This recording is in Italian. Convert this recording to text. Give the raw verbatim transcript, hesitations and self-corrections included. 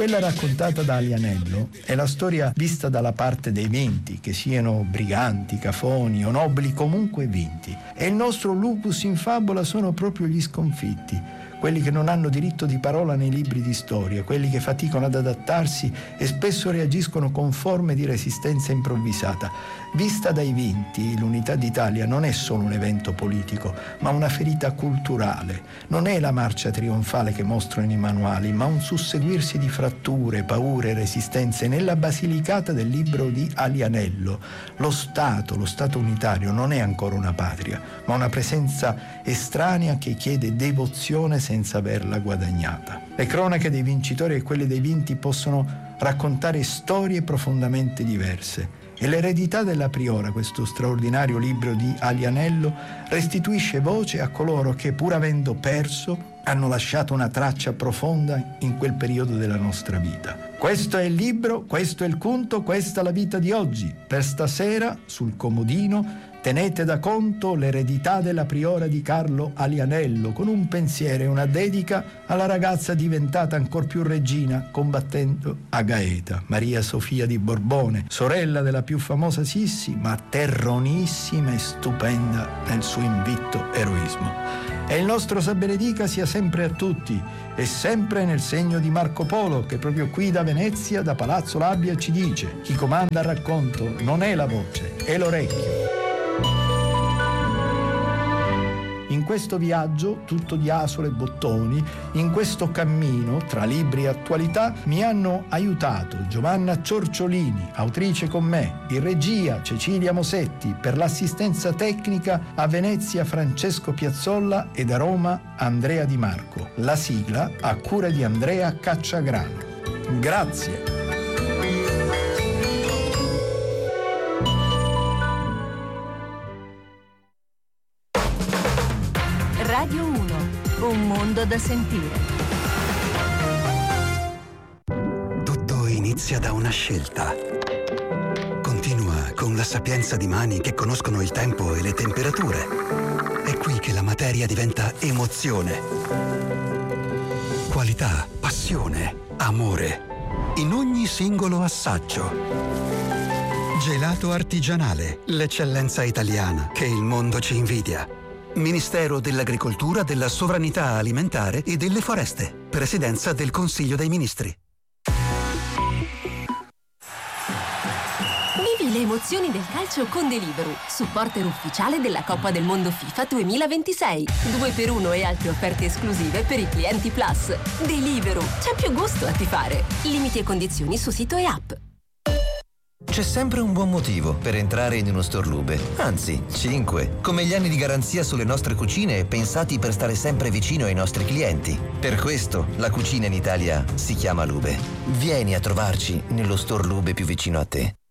Quella raccontata da Alianello è la storia vista dalla parte dei vinti, che siano briganti, cafoni o nobili, comunque vinti. E il nostro lupus in fabula sono proprio gli sconfitti, quelli che non hanno diritto di parola nei libri di storia, quelli che faticano ad adattarsi e spesso reagiscono con forme di resistenza improvvisata. Vista dai vinti, l'Unità d'Italia non è solo un evento politico, ma una ferita culturale. Non è la marcia trionfale che mostrano i manuali, ma un susseguirsi di fratture, paure e resistenze nella Basilicata del libro di Alianello. Lo Stato, lo Stato unitario, non è ancora una patria, ma una presenza estranea che chiede devozione senza averla guadagnata. Le cronache dei vincitori e quelle dei vinti possono raccontare storie profondamente diverse. E l'eredità della Priora, questo straordinario libro di Alianello, restituisce voce a coloro che, pur avendo perso, hanno lasciato una traccia profonda in quel periodo della nostra vita. Questo è il libro, questo è il conto, questa è la vita di oggi. Per stasera, sul comodino, tenete da conto l'eredità della Priora di Carlo Alianello, con un pensiero e una dedica alla ragazza diventata ancor più regina combattendo a Gaeta, Maria Sofia di Borbone, sorella della più famosa Sissi, ma terronissima e stupenda nel suo invitto eroismo. E il nostro Sa benedica sia sempre a tutti e sempre nel segno di Marco Polo, che proprio qui da Venezia, da Palazzo Labbia, ci dice: chi comanda il racconto non è la voce, è l'orecchio. In questo viaggio, tutto di asole e bottoni, in questo cammino tra libri e attualità, mi hanno aiutato Giovanna Ciorciolini, autrice con me, in regia Cecilia Mosetti, per l'assistenza tecnica a Venezia Francesco Piazzolla ed a Roma Andrea Di Marco. La sigla a cura di Andrea Cacciagrano. Grazie. Radio uno, un mondo da sentire. Tutto inizia da una scelta. Continua con la sapienza di mani che conoscono il tempo e le temperature. È qui che la materia diventa emozione. Qualità, passione, amore. In ogni singolo assaggio. Gelato artigianale, l'eccellenza italiana che il mondo ci invidia. Ministero dell'Agricoltura, della Sovranità Alimentare e delle Foreste. Presidenza del Consiglio dei Ministri. Vivi le emozioni del calcio con Deliveroo, supporter ufficiale della Coppa del Mondo FIFA duemilaventisei. due per uno e altre offerte esclusive per i clienti Plus. Deliveroo, c'è più gusto a tifare. Limiti e condizioni su sito e app. C'è sempre un buon motivo per entrare in uno store Lube, anzi, cinque, come gli anni di garanzia sulle nostre cucine pensati per stare sempre vicino ai nostri clienti. Per questo la cucina in Italia si chiama Lube. Vieni a trovarci nello store Lube più vicino a te.